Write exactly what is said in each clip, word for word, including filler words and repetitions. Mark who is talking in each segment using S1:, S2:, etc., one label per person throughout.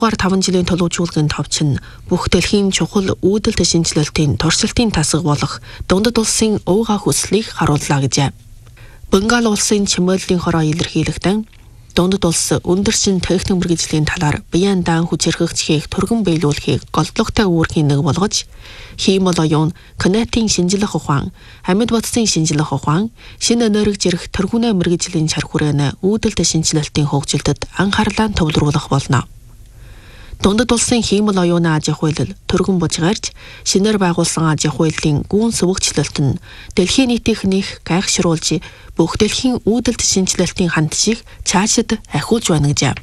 S1: Гуар таван жилийн төлөвжүүлгийн товч нь бүх дэлхийн чухал үүдэлт шинжилэлтийн туршилтын тасаг болох дундад улсын ууга хүслийг харууллаа гэжээ. Бенгал улсын чимээлийн хороо илэрхийлэхдээ дундад улс өндөр шин техник мэргэжлийн талаар биеийн даан хүчирхэгчхийг түргэн биелүүлэхийг голдлогтой үүргийн нэг болгож хиймэл оюун, Канадын шинжлэх ухаан, амьд бодисын шинжлэх ухаан, шинэ энерги зэрэг тэргүүнээ мэргэжлийн чар хүрээний үүдэлт шинжилэлтийн хөгжилдөд анхаарлаа төвлөрүүлэх болно. Дундад улсын хиймэл оюуны аж ахуй хууль түргэн бужгарч шинээр байгуулсан аж ахуй хуулийн гүн сүвэгчлэлт нь дэлхийн нийтийнхнийх гайхшруулж бүх дэлхийн үүдэлт шинжилэлтийн ханд шиг цаашид ахиулж байна гэжээ.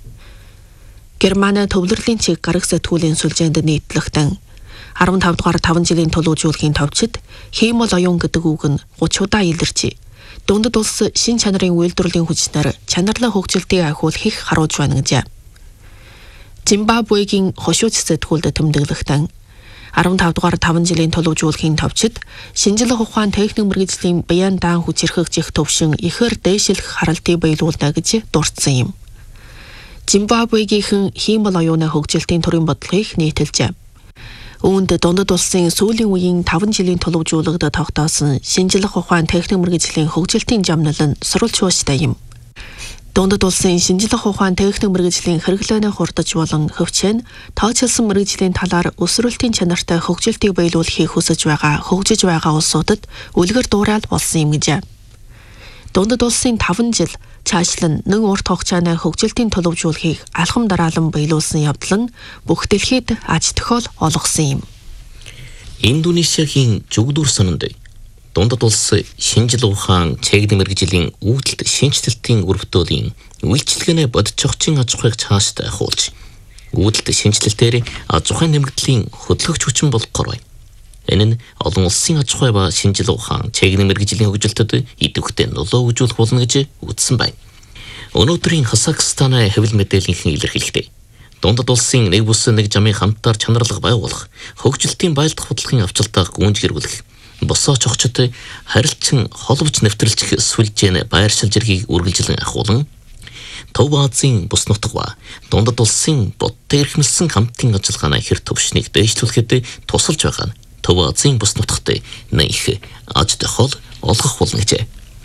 S1: Германы төвлөрлийн чиг гарах сэтгүүлийн сүлжээнд нийтлэгдэн арван тав дугаар таван жилийн төлөвжүүлгийн товчид хиймэл оюун гэдэг үг нь гуч удаа илэрч дундад улс шин чанарын үйлдвэрлэлийн хүчнээр чанарлах хөгжилтийг ахиулах их харуулж байна гэжээ. Зимбабвегийн хошууч сэтгүүлд тэмдэглэхдээ арван тав дугаар таван жилийн төлөвжүүлгийн товчид шинжлэх ухаан техник мэргэжлийн биеийн даан хүчирхэгжих төвшин ихээр дээшлэх харалтыг биелүүлнэ гэж дурдсан юм. Зимбабвегийнхэн хиймэл оюуны хөгжилтийн төрийн бодлогыг нийтэлжээ. Үүнд дундад улсын сүүлийн үеийн таван жилийн төлөвжүүлэгт тогтоосон шинжлэх ухаан техник мэргэжлийн хөгжилтийн жамнал нь сурвалж хуучтай юм. Дундад улсын шинжлэх ухаан техник мэргэжлийн хэрэглээний хурдж болон хөвчэн тооцоолсон мэргэжлийн талаар өсвөрлөлтийн чанартай хөгжилтийг биелүүлэхийг хүсэж байгаа хөгжиж байгаа улсуудад үлгэр дуурайл болсон юм гэжээ. Дундад улсын таван жил цаашлан нэг урт хугацааны хөгжилтийн төлөвжүүлэхийг алхам дараалан биелүүлсэн явдал нь бүх дэлхийд аж тохиол олгосон юм.
S2: Индонезиагийн Жугдуур сононд дундад улс шинжлэх ухаан техник мэргэжлийн үүдэлт шинжилэлтийн өрөвдөөлийн үйлчилгээний бодцогчийн аж ахуйг цаашд ахиулж үүдэлт шинжилэлтээр аж ахуйн нэмэгдлийн хөдөлгөгч хүчин болгохоор байна. Энэ нь олон улсын аж ахуй ба шинжлэх ухаан техник мэргэжлийн хөгжилтөд идэвхтэй нөлөө үзүүлэх болно гэж үзсэн байна. Өнөөдрийн Казахстаны хэвлэл мэдээллийнхэн илэрхийлэхдээ дундад улсын нэг бус нэг жамын хамтаар чанарлах байгуулах хөгжилтийн байлдах бодлогын авчилтаа гүнж гэрүүлэх босооч огчтой харилцан холбож нэвтрэлцэх сүлжээний байршил зэргийг үргэлжлэн ахуулан Төв Азийн бус нутаг ба дундад улсын бодтой эрхэмлсэн хамтын ажиллагааны хэр төвшнийг дээшлүүлэхэд тусалж байгаа нь Төв Азийн бус нутагт нэх аж тохиол олгох болно гэжээ.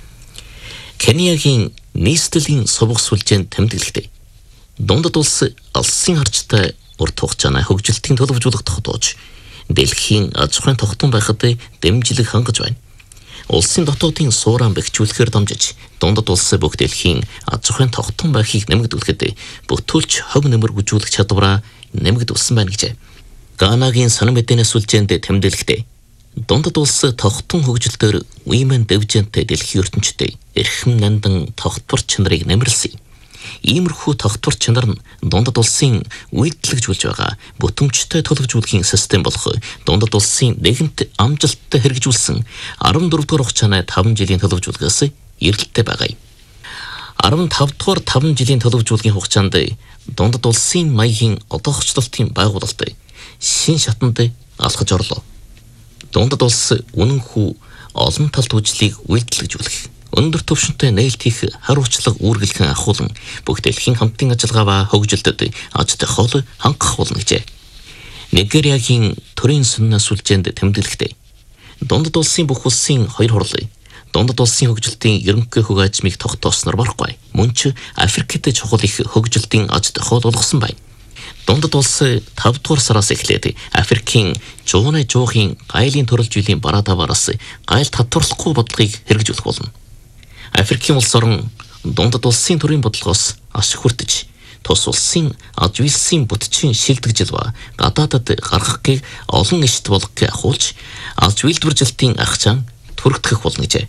S2: Кениягийн нийслэлийн сувг сүлжээнд тэмдэглэхдээ дундад улс алсын харжтай урт хугацааны хөгжилтийн төлөвлөжүүлэх тогтоож дэлхийн аж ахуйн тогтун байхад дэмжлэг хангаж байна. Улсын дотоодын сууран бэхжүүлэхээр дамжиж дундад улс бүх дэлхийн аж ахуйн тогтун байхыг нэмэгдүүлэхэд бүтүүлч хов нэмэр гүйцүүлэх чадвараа нэмэгдүүлсэн байна гэжээ. Ганагийн санам мэдээний сүлжээнд тэмдэглэхдээ дундад улс тогтун хөгжилтөөр Women Development дэлхийн ертөнцийн эрхэм нандан тогтвор чанарыг нэмэрлсэн. Иймэрхүү тогтвор чанар нь дундад улсын үйлдэлжүүлж байгаа бүтэмжтэй төлөвлөжүүлэхийн систем болох дундад улсын нэгэнт амжилттай хэрэгжүүлсэн арван дөрөв дугаар хугацааны таван жилийн төлөвлөжүүлгээс эргэлттэй байгаа юм. арван тав дугаар таван жилийн төлөвлөжүүлгийн хугацаанд дундад улсын маягийн одоохчлолтын байгуулалт шин шатанд алхаж орлоо. Дундад улс үнэнхүү олон талт үйлчлэгийг үйлдэлжүүлэх өндөр түвшинтэй нээлт хийх хариуцлага үүргэлхэн ахуулан бүх дэлхийн хамтын ажиллагаа ба хөгжилтөд аж тохиол хангах болно гэжээ. Нигериагийн төрийн сүннэ сүлжээнд тэмдэглэхдээ дундад улсын бүх улсын хоёр хурлын дундад улсын хөгжилтийн ерөнхий хөв ажмыг тогтоосноор барахгүй. Мөн ч Африкт чухал их хөгжилтийн аж тохиол олгосон байна. Дундад улс тав дугаар сараас эхлээд Африкийн жууны жуухийн гайлын төрөл жилийн бараа таваараас гайл татварлахгүй бодлогыг хэрэгжүүлэх болно. Африкийн улс орон дундад улсын төрийн бодлогоос ашиг хүртэж тус улсын аж үйлсийн бүтцийн шилдэгжил ба гадаадад гаргахыг олон ишт болгохыг ахуулж аж үйлдвэржилтийн ахчаан түрэгдэх болно гэжээ.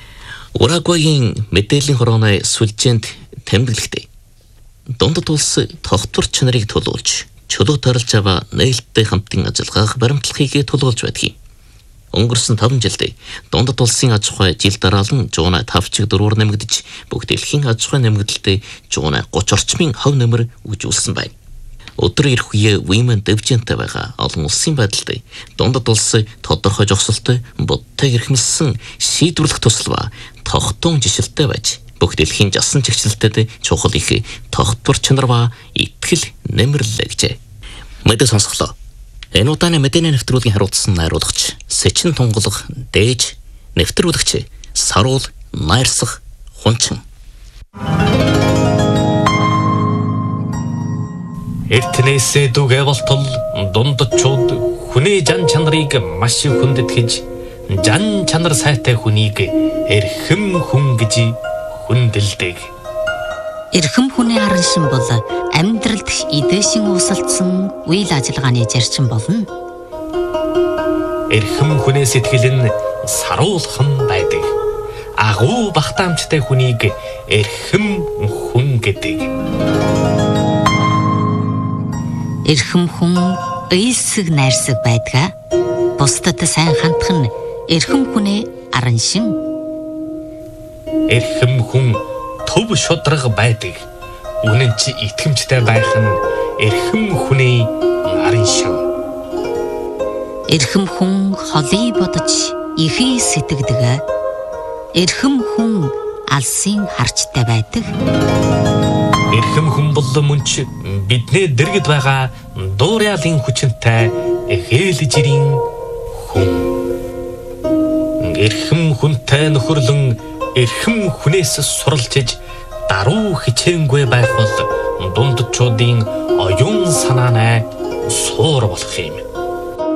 S2: Урагвагийн мэдээллийн хорооны сүлжээнд тэмдэглэхдээ дундад улс тогтвор чанарыг төлөөлж чөлөө тарилж аваа нээлттэй хамтын ажиллагаах баримтлагыг төлөөлж байдаг юм. Өнгөрсөн таван жилд дундад улсын аж ахуй жил дараалан жуунай тав чиг дөрвөр нэмэгдэж бүх дэлхийн аж ахуй нэмэгдэлтэй жуунай гуч орчмын хов нэмэр үжүүлсэн байна. Өдөр ирэх үе Women Development байгаа олон улсын байдалд дундад улс тодорхой жогсолтой бодтой эрхэмлсэн шийдвэрлэх төсөл ба тогтун жишэлтэй байж бүх дэлхийн жасан чигчлэлтэд чухал их тогтвор чанар ба итгэл нэмэрлээ гэжээ. Мэдээ сонсголоо. Энэ удааны мэдээний нэвтрүүлгийн хариуцсан найруулгач Сэчин тунгалах дээж, нэвтрүүлэгч Саруул Найрсах Хунчин.
S3: Эртнээсээ дүгэ болтол дундчууд хүний жан чанарыг маш их хүндэтгэж, жан чанар сайтай хүнийг эрхэм хүн гэж хүндэлдэг.
S4: Эрхэм хүний аран шин бол амьдралд эдээшин уусалдсан үйл ажиллагааны зарчим болно.
S3: Эрхэм хүний сэтгэл нь саруулхан байдаг. Агуу багтаамжтай хүнийг эрхэм хүн гэдэг.
S4: Эрхэм хүн ыйлсэг найрсаг байдгаа. Бусдад сайн хандах нь эрхэм хүний аран шин.
S3: Эрхэм хүн төв шудраг байдаг. Үнэн чи итгэмжтэй байх нь эрхэм хүний аран шин.
S4: Эрхэм хүн холыг бодож ихий сэтгэдэг. Эрхэм хүн алсын харчтай байдаг.
S3: Эрхэм хүн бол мөн ч бидний дэргэд байгаа дуурайлын хүчинтэй эгэл жирийн хүн. Эрхэм хүнтэй нөхөрлөн эрхэм хүнээс суралцж даруй хичээнгүй байх бол дундчуудын оюун санаанаа суур болох юм.